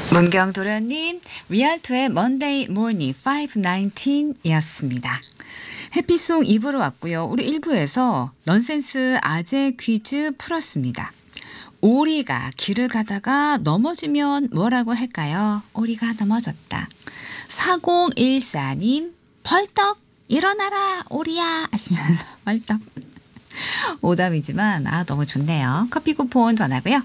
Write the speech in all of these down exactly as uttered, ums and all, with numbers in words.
문경도련님, 리알토의 먼데이 모닝 오백십구 이었습니다. 해피송 이 부로 왔고요. 우리 일 부에서 넌센스 아재 퀴즈 풀었습니다. 오리가 길을 가다가 넘어지면 뭐라고 할까요? 오리가 넘어졌다. 사공일사님, 벌떡 일어나라 오리야 하시면서 벌떡. 오답이지만 아 너무 좋네요. 커피 쿠폰 전하고요.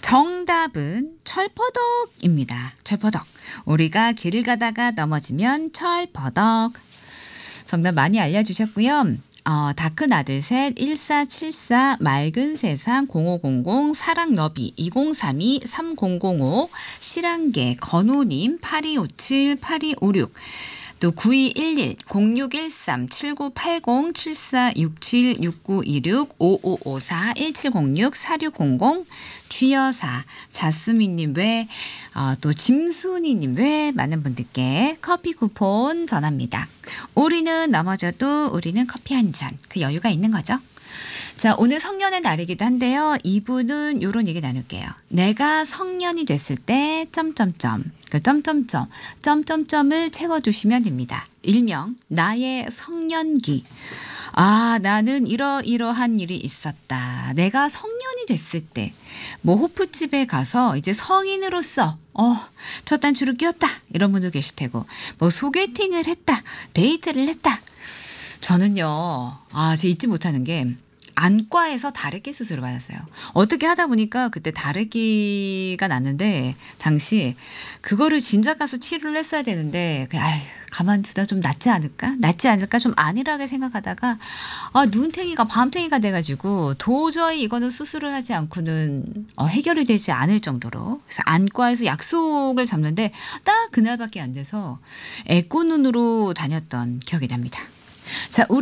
정답은 철퍼덕입니다. 철퍼덕. 우리가 길을 가다가 넘어지면 철퍼덕. 정답 많이 알려주셨고요. 어, 다큰 아들 셋 일사칠사 맑은 세상 공오공공 사랑너비 이공삼이 삼공공오 실한개 건호님 팔이오칠 팔이오육 또 구이일일 공육일삼 칠구팔공 칠사육칠 육구이육 오오오사 일칠공육 사육공공 쥐여사 자스민님 외 어, 또 짐순이님 외 많은 분들께 커피 쿠폰 전합니다. 우리는 넘어져도 우리는 커피 한 잔 그 여유가 있는 거죠. 자, 오늘 성년의 날이기도 한데요. 이 부는 이런 얘기 나눌게요. 내가 성년이 됐을 때 점점점 그 점점점 점점점을 채워주시면 됩니다. 일명 나의 성년기. 아, 나는 이러이러한 일이 있었다. 내가 성년이 됐을 때 뭐 호프집에 가서 이제 성인으로서 어, 첫 단추를 끼웠다. 이런 분도 계실 테고 뭐 소개팅을 했다. 데이트를 했다. 저는요. 아, 제가 잊지 못하는 게 안과에서 다래끼 수술을 받았어요. 어떻게 하다 보니까 그때 다래끼가 났는데 당시 그거를 진작 가서 치료를 했어야 되는데 아휴, 가만두다 좀 낫지 않을까? 낫지 않을까? 좀 안일하게 생각하다가 아, 눈탱이가 밤탱이가 돼가지고 도저히 이거는 수술을 하지 않고는 어, 해결이 되지 않을 정도로 그래서 안과에서 약속을 잡는데 딱 그날밖에 안 돼서 애꾸눈으로 다녔던 기억이 납니다. 자, 우리